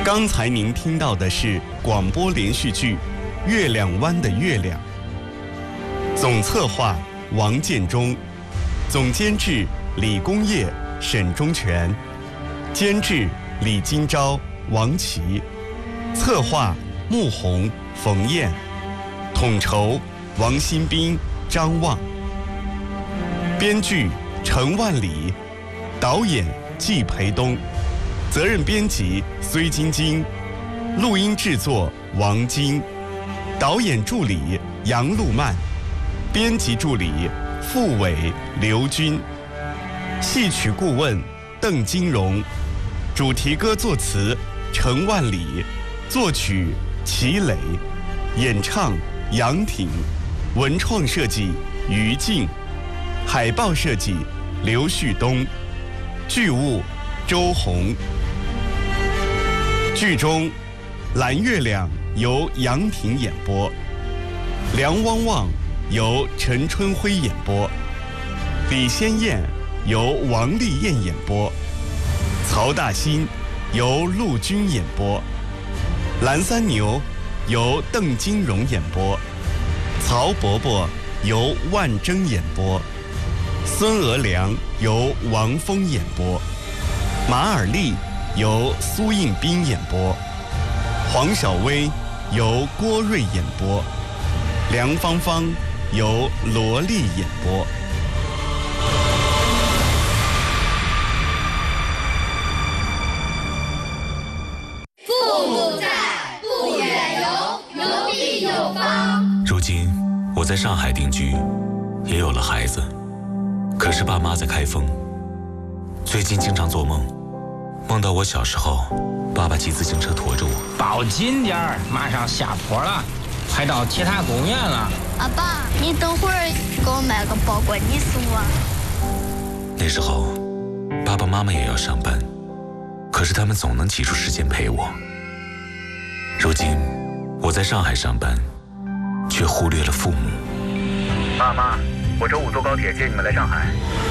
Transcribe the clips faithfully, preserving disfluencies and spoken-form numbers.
刚才您听到的是广播连续剧《月亮湾的月亮》，总策划王建中，总监制李工业、沈忠全，监制李金钊、王琦，策划穆红、冯燕，统筹王新斌、张望，编剧陈万里，导演季培东，责任编辑崔晶晶，录音制作王晶，导演助理杨路曼，编辑助理傅伟、刘军，戏曲顾问邓金荣，主题歌作词陈万里，作曲齐磊，演唱杨挺，文创设计于静，海报设计刘旭东，剧务周红。剧中蓝月亮由杨挺演播，梁汪汪由陈春辉演播，李先燕由王丽燕演播，曹大新由陆军演播，蓝三牛由邓金荣演播，曹伯伯由万征演播，孙娥良由王峰演播，马尔丽由苏应斌演播，黄小薇由郭瑞演播，梁芳芳由罗丽演播。 父母在，不远游，游必有方。 如今我在上海定居，也有了孩子，可是爸妈在开封。最近经常做梦，梦到我小时候，爸爸骑自行车驮着我。 抱紧点儿，马上下坡了，快到铁塔公园了。 阿爸，你等会儿给我买个包裹，你送我。 那时候，爸爸妈妈也要上班，可是他们总能挤出时间陪我。如今，我在上海上班，却忽略了父母。 爸妈，我周五坐高铁接你们来上海。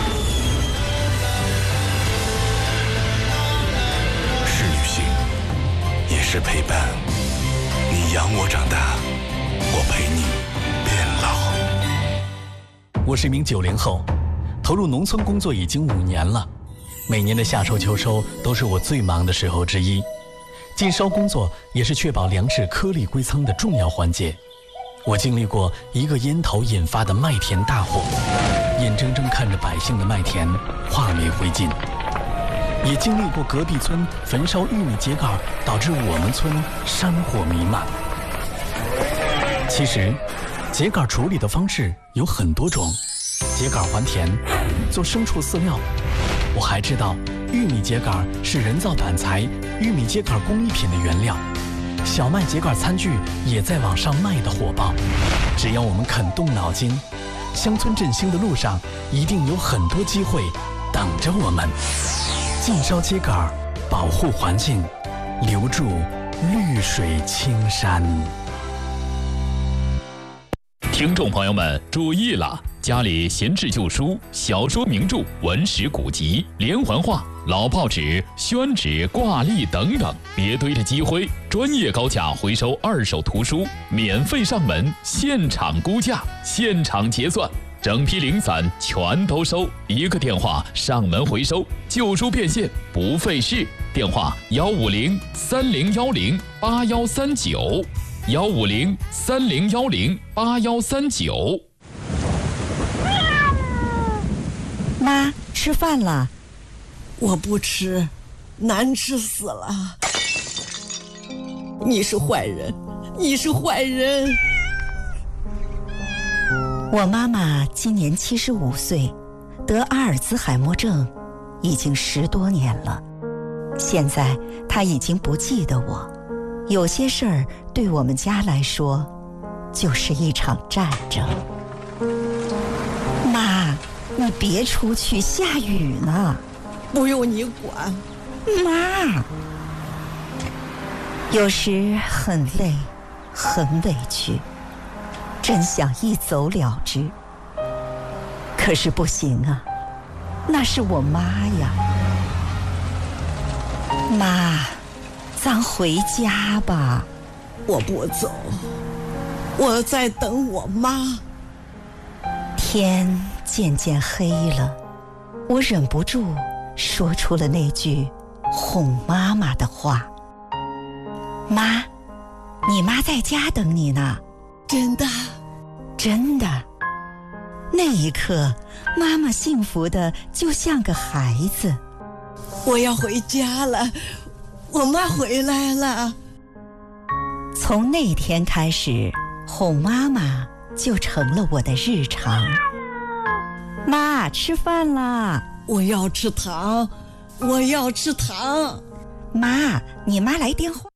是旅行，也是陪伴。你养我长大，我陪你变老。 我是一名九零后，投入农村工作已经五年了。每年的夏收秋收都是我最忙的时候之一。进烧工作也是确保粮食颗粒归仓的重要环节。我经历过一个烟头引发的麦田大火，眼睁睁看着百姓的麦田化为灰烬。也经历过隔壁村焚烧玉米秸秆，导致我们村山火弥漫。其实，秸秆处理的方式有很多种，秸秆还田，做牲畜饲料。我还知道，玉米秸秆是人造板材、玉米秸秆工艺品的原料。小麦秸秆餐具也在往上卖得火爆。只要我们肯动脑筋，乡村振兴的路上一定有很多机会等着我们。禁烧秸秆，保护环境，留住绿水青山。 听众朋友们注意了，家里闲置旧书、小说名著、文史古籍、连环画、老报纸、宣纸、挂历等等，别堆着积灰。专业高价回收二手图书，免费上门，现场估价，现场结算，整批零散全都收。一个电话上门回收，旧书变现不费事。电话幺五零三零幺零八幺三九。幺五零三零幺零八幺三九。 妈，吃饭了。 我不吃，难吃死了。你是坏人，你是坏人。 我妈妈今年七十五岁，得阿尔兹海默症，已经十多年了。现在她已经不记得我。有些事儿对我们家来说就是一场战争。妈，你别出去，下雨呢。 不用你管。 妈，有时很累，很委屈，真想一走了之，可是不行啊，那是我妈呀。妈， 咱回家吧。 我不走，我在等我妈。 天渐渐黑了，我忍不住说出了那句哄妈妈的话：妈，你妈在家等你呢。 真的？ 真的。那一刻，妈妈幸福的就像个孩子。 我要回家了，我妈回来了。 从那天开始，哄妈妈就成了我的日常。妈，吃饭啦！ 我要吃糖，我要吃糖。 妈，你妈来电话。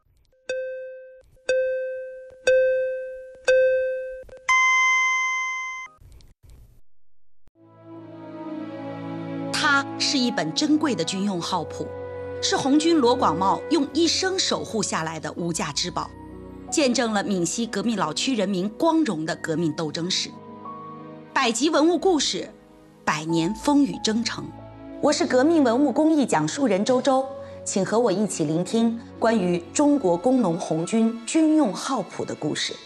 它是一本珍贵的军用号谱，是红军罗广茂用一生守护下来的无价之宝，见证了闽西革命老区人民光荣的革命斗争史。百集文物故事，百年风雨征程。我是革命文物工艺讲述人周周，请和我一起聆听关于中国工农红军军用号谱的故事。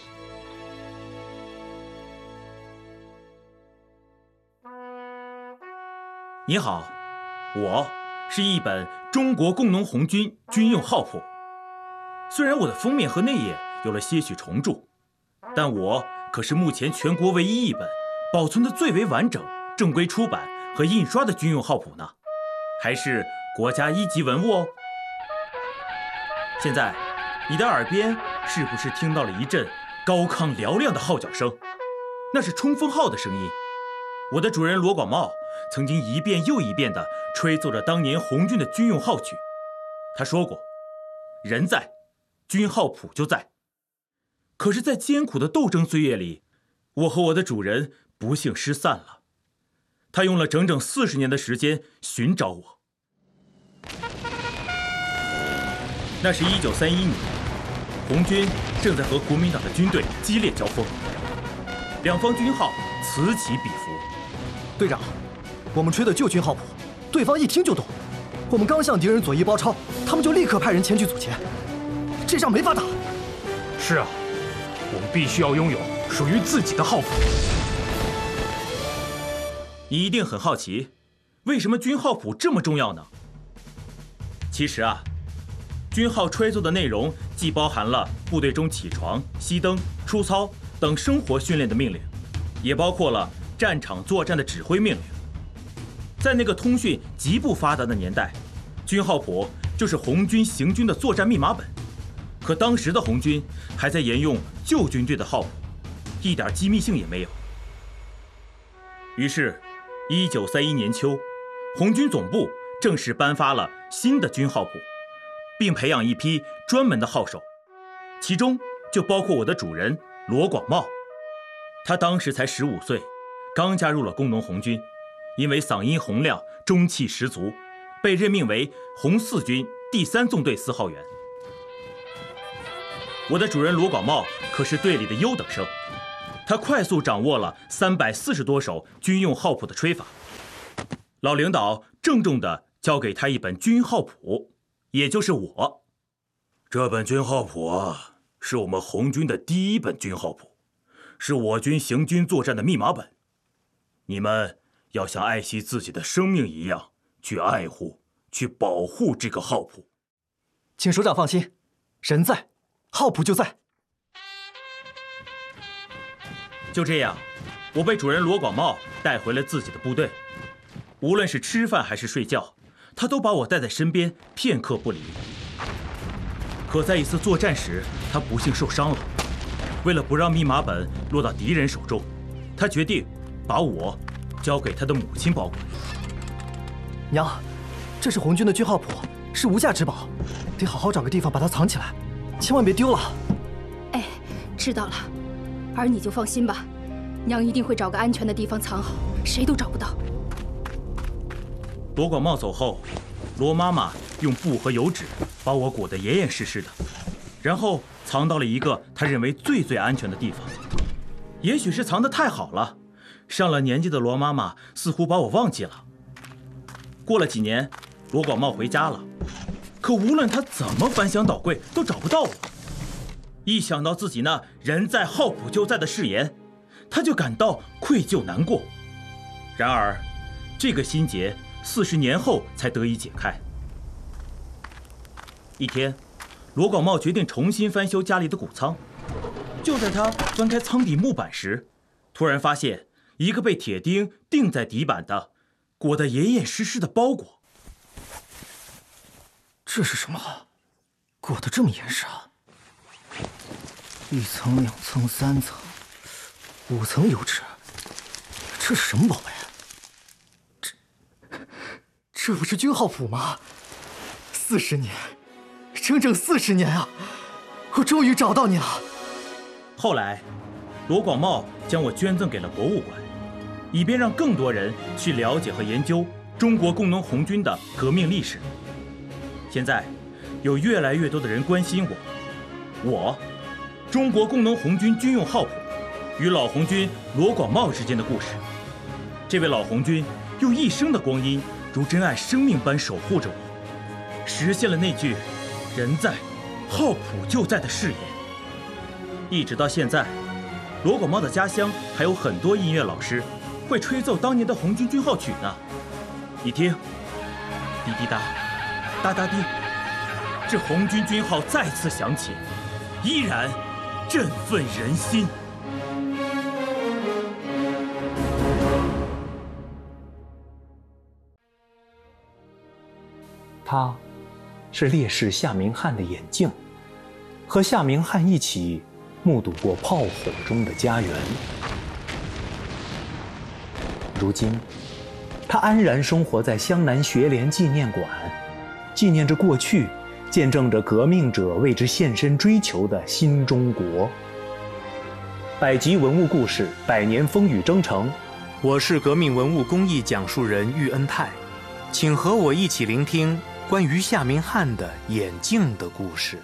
你好，我是一本中国工农红军军用号谱。虽然我的封面和内页有了些许重铸，但我可是目前全国唯一一本保存的最为完整、正规出版和印刷的军用号谱呢，还是国家一级文物哦。现在，你的耳边是不是听到了一阵高亢嘹亮的号角声？那是冲锋号的声音。我的主人罗广茂曾经一遍又一遍地吹奏着当年红军的军用号曲。他说过，人在，军号谱就在。可是在艰苦的斗争岁月里，我和我的主人不幸失散了。他用了整整四十年的时间寻找我。那是一九三一年，红军正在和国民党的军队激烈交锋，两方军号此起彼伏。 队长，我们吹的旧军号谱，对方一听就懂。我们刚向敌人左翼包抄，他们就立刻派人前去阻截，这仗没法打。 是啊，我们必须要拥有属于自己的号谱。 你一定很好奇，为什么军号谱这么重要呢？其实啊，军号吹奏的内容既包含了部队中起床、熄灯、出操等生活训练的命令，也包括了战场作战的指挥命令。在那个通讯极不发达的年代，军号谱就是红军行军的作战密码本。可当时的红军还在沿用旧军队的号谱，一点机密性也没有。于是一九三一年秋，红军总部正式颁发了新的军号谱，并培养一批专门的号手，其中就包括我的主人罗广茂。他当时才十五岁，刚加入了工农红军，因为嗓音洪亮、中气十足，被任命为红四军第三纵队四号员。我的主人罗广茂可是队里的优等生，他快速掌握了三百四十多首军用号谱的吹法。老领导郑重地交给他一本军号谱，也就是我。这本军号谱啊，是我们红军的第一本军号谱，是我军行军作战的密码本。你们要像爱惜自己的生命一样去爱护、去保护这个号谱。 请首长放心，人在，号谱就在。 就这样，我被主人罗广茂带回了自己的部队。无论是吃饭还是睡觉，他都把我带在身边，片刻不离。可在一次作战时，他不幸受伤了。为了不让密码本落到敌人手中，他决定把我交给他的母亲保管。 娘，这是红军的军号谱，是无价之宝，得好好找个地方把它藏起来，千万别丢了。 哎，知道了，儿你就放心吧，娘一定会找个安全的地方藏好，谁都找不到。 罗广茂走后，罗妈妈用布和油纸把我裹得严严实实的，然后藏到了一个她认为最最安全的地方。也许是藏得太好了，上了年纪的罗妈妈似乎把我忘记了。过了几年，罗广茂回家了， 可无论他怎么翻箱倒柜，都找不到我。一想到自己那人在好普就在的誓言，他就感到愧疚难过。然而，这个心结四十年后才得以解开。一天，罗广茂决定重新翻修家里的谷仓。就在他翻开仓底木板时，突然发现一个被铁钉钉在底板的、裹得严严实实的包裹。 这是什么？裹得这么严实啊！一层、两层、三层、五层油纸，这是什么宝贝？这这不是军号谱吗？四十年，整整四十年啊！我终于找到你了。 后来，罗广茂将我捐赠给了博物馆，以便让更多人去了解和研究中国工农红军的革命历史。现在，有越来越多的人关心我，我，中国工农红军军用号谱与老红军罗广茂之间的故事。这位老红军用一生的光阴，如珍爱生命般守护着我，实现了那句“人在，号谱就在”的誓言。一直到现在，罗广茂的家乡还有很多音乐老师会吹奏当年的红军军号曲呢。你听，滴滴答，哒哒滴，这红军军号再次响起，依然振奋人心。 他，是烈士夏明翰的眼镜，和夏明翰一起目睹过炮火中的家园。如今，他安然生活在湘南学联纪念馆，纪念着过去，见证着革命者为之献身追求的新中国。百集文物故事，百年风雨征程。我是革命文物工艺讲述人喻恩泰，请和我一起聆听关于夏明翰的眼镜的故事。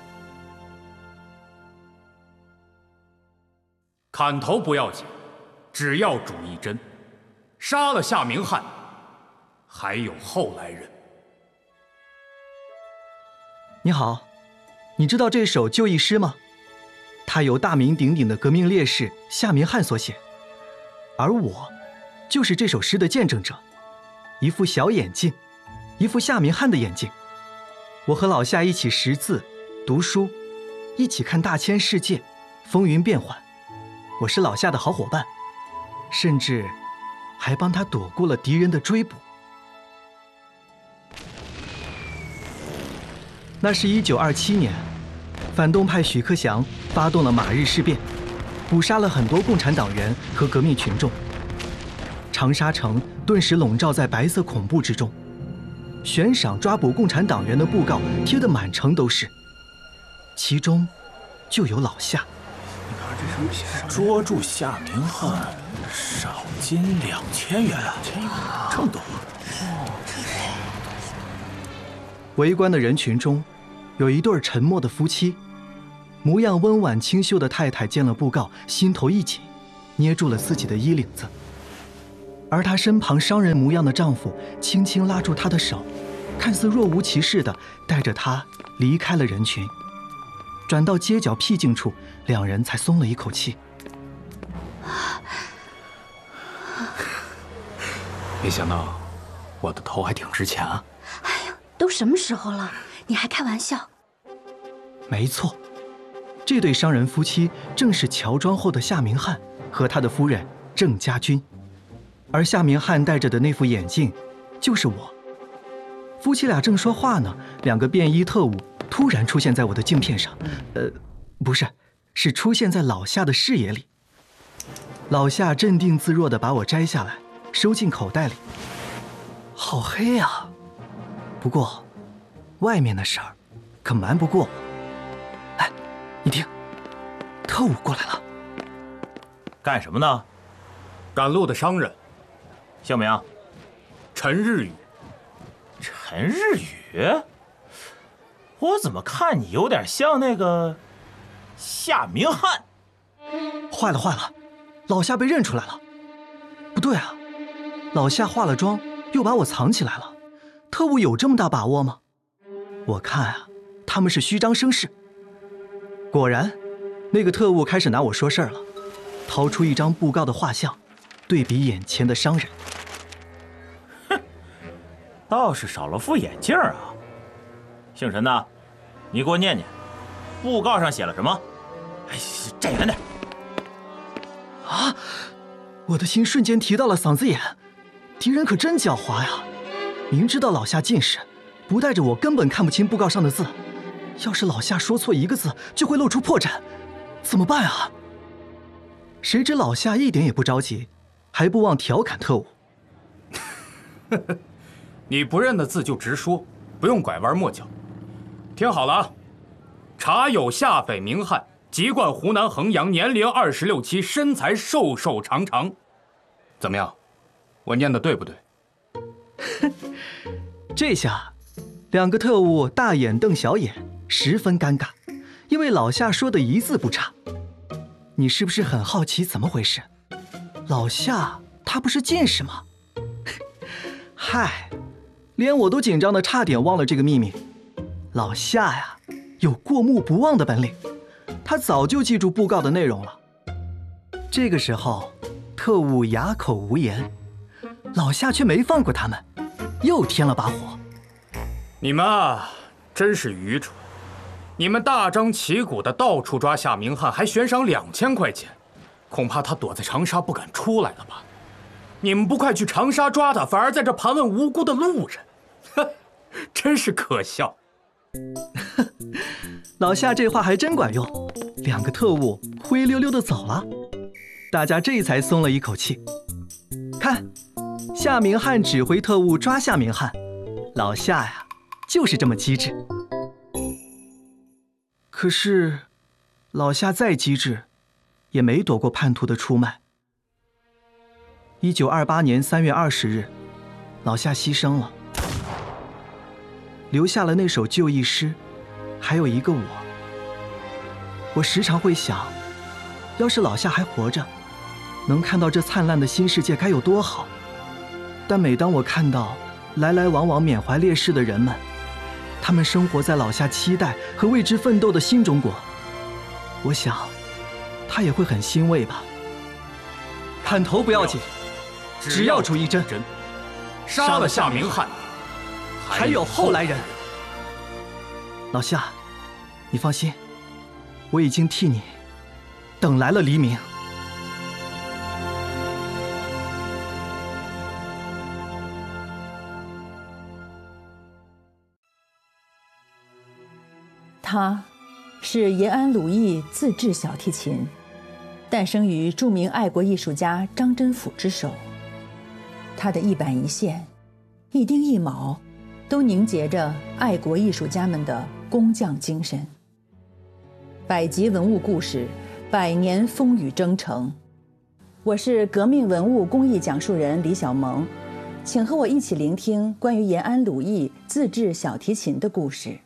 砍头不要紧，只要主一针。杀了夏明翰，还有后来人。 你好，你知道这首就义诗吗？它由大名鼎鼎的革命烈士夏明翰所写，而我就是这首诗的见证者。一副小眼镜，一副夏明翰的眼镜。我和老夏一起识字、读书，一起看大千世界，风云变幻。我是老夏的好伙伴，甚至还帮他躲过了敌人的追捕。那是一九二七年，反动派许克祥发动了马日事变，捕杀了很多共产党员和革命群众。长沙城顿时笼罩在白色恐怖之中，悬赏抓捕共产党员的布告贴得满城都是，其中就有老夏。 捉住夏明翰，赏金两千元，这么多。 围观的人群中，有一对沉默的夫妻，模样温婉清秀的太太见了布告，心头一紧，捏住了自己的衣领子。而她身旁商人模样的丈夫轻轻拉住她的手，看似若无其事地带着她离开了人群。转到街角僻静处，两人才松了一口气。 没想到我的头还挺值钱啊！ 哎呀，都什么时候了，你还开玩笑？ 没错，这对商人夫妻正是乔装后的夏明翰和他的夫人郑家军，而夏明翰戴着的那副眼镜就是我。夫妻俩正说话呢，两个便衣特务突然出现在我的镜片上，呃，不是，是出现在老夏的视野里。老夏镇定自若地把我摘下来，收进口袋里。好黑呀、啊！不过，外面的事儿可瞒不过我。哎，你听，特务过来了。 干什么呢？ 赶路的商人。 姓名？ 陈日宇。 陈日宇？我怎么看你有点像那个夏明翰？ 坏了坏了，老夏被认出来了。不对啊，老夏化了妆又把我藏起来了，特务有这么大把握吗？ 我看啊，他们是虚张声势。果然，那个特务开始拿我说事儿了，掏出一张布告的画像，对比眼前的商人。 哼，倒是少了副眼镜啊。姓陈的，你给我念念，布告上写了什么？哎，站远点。 啊！我的心瞬间提到了嗓子眼，敌人可真狡猾呀！明知道老夏近视，不带着我根本看不清布告上的字。要是老夏说错一个字，就会露出破绽，怎么办啊？谁知老夏一点也不着急，还不忘调侃特务：“ 你不认的字就直说，不用拐弯抹角。听好了啊，查有下北名汉，籍贯湖南衡阳，年龄二十六七，身材瘦瘦长长。怎么样？我念的对不对？” 这下，两个特务大眼瞪小眼，十分尴尬，因为老夏说的一字不差。你是不是很好奇怎么回事？老夏他不是近视吗？嗨，连我都紧张的差点忘了这个秘密。老夏呀，有过目不忘的本领，他早就记住布告的内容了。这个时候，特务哑口无言，老夏却没放过他们，又添了把火。 你们啊，真是愚蠢！你们大张旗鼓的到处抓夏明翰，还悬赏两千块钱，恐怕他躲在长沙不敢出来了吧？你们不快去长沙抓他，反而在这盘问无辜的路人，呵，真是可笑。 老夏这话还真管用，两个特务灰溜溜的走了，大家这才松了一口气。看，夏明翰指挥特务抓夏明翰，老夏呀，就是这么机智。可是，老夏再机智，也没躲过叛徒的出卖。一九二八年三月二十日，老夏牺牲了，留下了那首就义诗，还有一个我。我时常会想，要是老夏还活着，能看到这灿烂的新世界该有多好。但每当我看到来来往往缅怀烈士的人们，他们生活在老夏期待和为之奋斗的新中国，我想他也会很欣慰吧。砍头不要紧，只要出一针， 杀了夏明翰， 还有后来人。老夏，你放心，我已经替你等来了黎明。 他是延安鲁艺自制小提琴，诞生于著名爱国艺术家张真甫之手。他的一板一线、一丁一卯，都凝结着爱国艺术家们的工匠精神。百集文物故事，百年风雨征程。我是革命文物工艺讲述人李小萌，请和我一起聆听关于延安鲁艺自制小提琴的故事。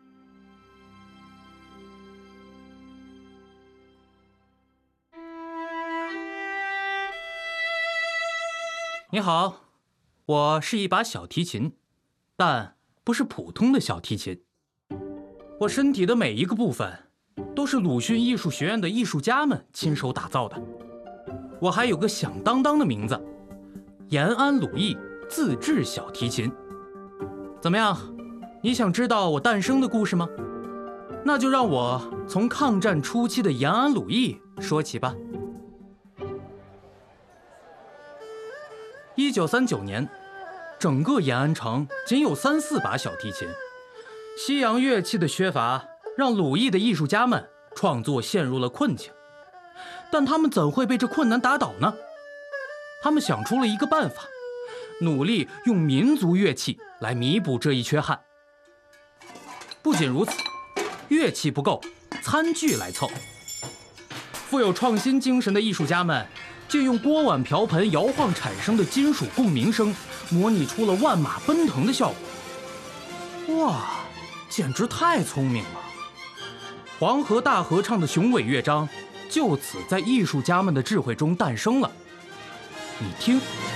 你好，我是一把小提琴，但不是普通的小提琴。我身体的每一个部分都是鲁迅艺术学院的艺术家们亲手打造的。我还有个响当当的名字，延安鲁艺自制小提琴。怎么样，你想知道我诞生的故事吗？那就让我从抗战初期的延安鲁艺说起吧。一九三九年，整个延安城仅有三四把小提琴，西洋乐器的缺乏让鲁艺的艺术家们创作陷入了困境。但他们怎会被这困难打倒呢？他们想出了一个办法，努力用民族乐器来弥补这一缺憾。不仅如此，乐器不够，餐具来凑。富有创新精神的艺术家们借用锅碗瓢盆摇晃产生的金属共鸣声，模拟出了万马奔腾的效果。哇，简直太聪明了！黄河大合唱的雄伟乐章就此在艺术家们的智慧中诞生了。你听。